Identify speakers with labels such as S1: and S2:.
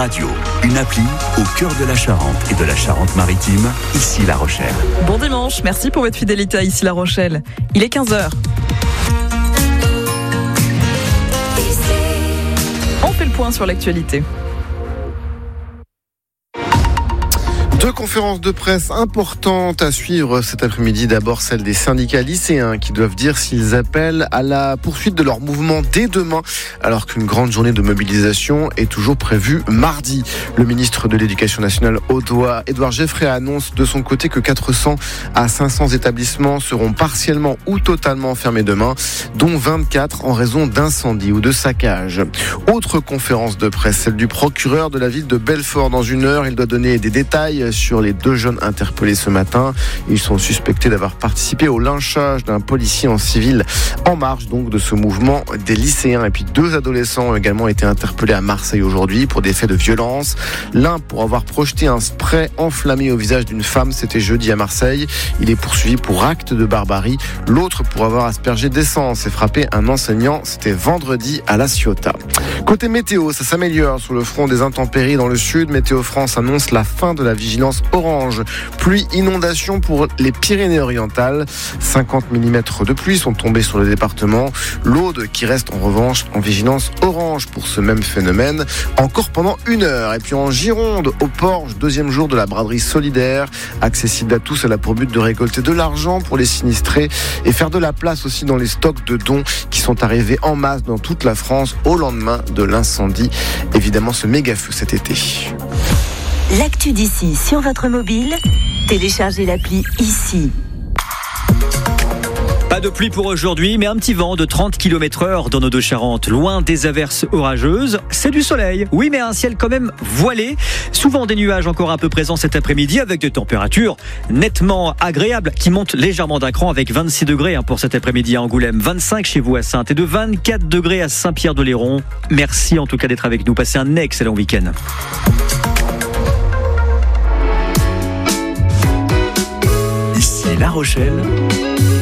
S1: Radio, une appli au cœur de la Charente et de la Charente-Maritime, ici La Rochelle.
S2: Bon dimanche, merci pour votre fidélité à ici La Rochelle. Il est 15h. On fait le point sur l'actualité.
S3: Deux conférences de presse importantes à suivre cet après-midi. D'abord celle des syndicats lycéens qui doivent dire s'ils appellent à la poursuite de leur mouvement dès demain, alors qu'une grande journée de mobilisation est toujours prévue mardi. Le ministre de l'Éducation nationale audois, Édouard Geoffrey, annonce de son côté que 400 à 500 établissements seront partiellement ou totalement fermés demain, dont 24 en raison d'incendies ou de saccages. Autre conférence de presse, celle du procureur de la ville de Belfort. Dans une heure, il doit donner des détails sur les deux jeunes interpellés ce matin. Ils sont suspectés d'avoir participé au lynchage d'un policier en civil en marge donc de ce mouvement des lycéens. Et puis deux adolescents ont également été interpellés à Marseille aujourd'hui pour des faits de violence. L'un pour avoir projeté un spray enflammé au visage d'une femme, c'était jeudi à Marseille. Il est poursuivi pour acte de barbarie. L'autre pour avoir aspergé d'essence et frappé un enseignant, c'était vendredi à La Ciotat. Côté météo, ça s'améliore sur le front des intempéries dans le sud. Météo France annonce la fin de la vigilance orange. Pluie, inondation pour les Pyrénées-Orientales. 50 mm de pluie sont tombés sur le département. L'Aude qui reste en revanche en vigilance orange pour ce même phénomène, encore pendant 1 heure. Et puis en Gironde, au Porge, deuxième jour de la braderie solidaire, accessible à tous. Elle a pour but de récolter de l'argent pour les sinistrés et faire de la place aussi dans les stocks de dons qui sont arrivés en masse dans toute la France au lendemain de l'incendie. Évidemment, ce méga feu cet été.
S4: L'actu d'ici sur votre mobile, téléchargez l'appli ici.
S5: Pas de pluie pour aujourd'hui, mais un petit vent de 30 km/h dans nos deux Charentes. Loin des averses orageuses, c'est du soleil. Oui, mais un ciel quand même voilé. Souvent des nuages encore un peu présents cet après-midi avec des températures nettement agréables qui montent légèrement d'un cran avec 26 degrés pour cet après-midi à Angoulême, 25 chez vous à Saintes et de 24 degrés à Saint-Pierre-de-Léron. Merci en tout cas d'être avec nous. Passez un excellent week-end.
S1: Ici La Rochelle.